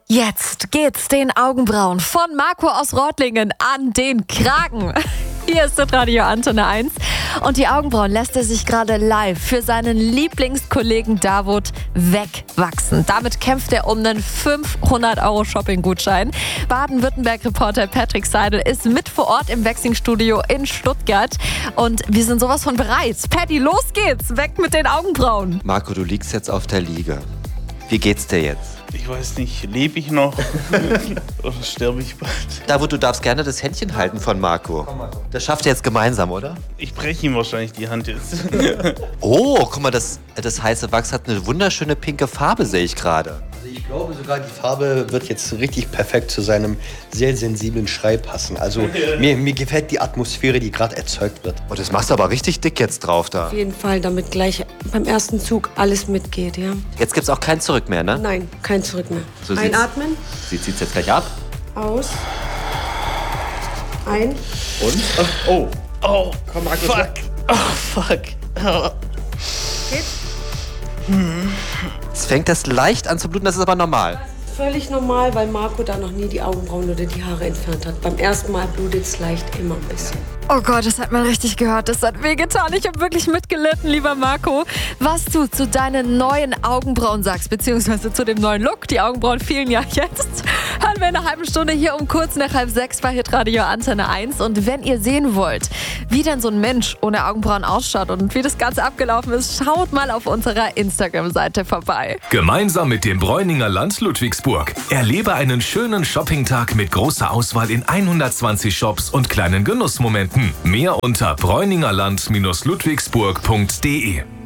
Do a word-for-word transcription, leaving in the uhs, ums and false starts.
Jetzt geht's den Augenbrauen von Marco aus Reutlingen an den Kragen. Hier ist das Radio Antenne eins und die Augenbrauen lässt er sich gerade live für seinen Lieblingskollegen Davut wegwachsen. Damit kämpft er um einen fünfhundert Euro Shopping-Gutschein. Baden-Württemberg-Reporter Patrick Seidel ist mit vor Ort im Waxing-Studio in Stuttgart und wir sind sowas von bereit. Patty, los geht's, weg mit den Augenbrauen. Marco, du liegst jetzt auf der Liege. Wie geht's dir jetzt? Ich weiß nicht, lebe ich noch oder sterbe ich bald? Davut, du darfst gerne das Händchen halten von Marco. Das schafft ihr jetzt gemeinsam, oder? Ich breche ihm wahrscheinlich die Hand jetzt. Oh, guck mal, das, das heiße Wachs hat eine wunderschöne pinke Farbe, sehe ich gerade. Also ich glaube sogar, die Farbe wird jetzt richtig perfekt zu seinem sehr sensiblen Schrei passen. Also mir, mir gefällt die Atmosphäre, die gerade erzeugt wird. Oh, das machst du aber richtig dick jetzt drauf da. Auf jeden Fall, damit gleich beim ersten Zug alles mitgeht, ja? Jetzt gibt's auch kein Zurück mehr, ne? Nein, kein Zurück mehr. So sieht's- Einatmen, Sie zieht's jetzt gleich ab. aus, ein. Und? Oh, oh, komm, Marco. Fuck, oh, fuck. Oh. Geht. Es fängt das leicht an zu bluten, das ist aber normal. Völlig normal, weil Marco da noch nie die Augenbrauen oder die Haare entfernt hat. Beim ersten Mal blutet es leicht immer ein bisschen. Oh Gott, das hat man richtig gehört. Das hat wehgetan. Ich habe wirklich mitgelitten, lieber Marco. Was du zu deinen neuen Augenbrauen sagst, beziehungsweise zu dem neuen Look. Die Augenbrauen fehlen ja jetzt. Hören wir in einer halben Stunde hier um kurz nach halb sechs bei Hitradio Antenne eins. Und wenn ihr sehen wollt, wie denn so ein Mensch ohne Augenbrauen ausschaut und wie das Ganze abgelaufen ist, schaut mal auf unserer Instagram-Seite vorbei. Gemeinsam mit dem Bräuninger Land Ludwigsburg. Erlebe einen schönen Shoppingtag mit großer Auswahl in hundertzwanzig Shops und kleinen Genussmomenten. Mehr unter bräuningerland Ludwigsburg punkt de.